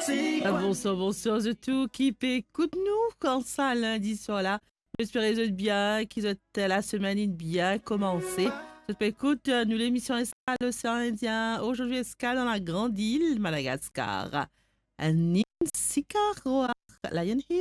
Bonsoir, bonsoir de tout qui écoute nous quand ça lundi soir là. J'espère que vous êtes bien, qu'ils ont la semaine bien commencé. J'espère écoute nous l'émission Escale l'océan Indien. Aujourd'hui Escale dans la grande île Madagascar. Ninsicaroa, Lion Hill.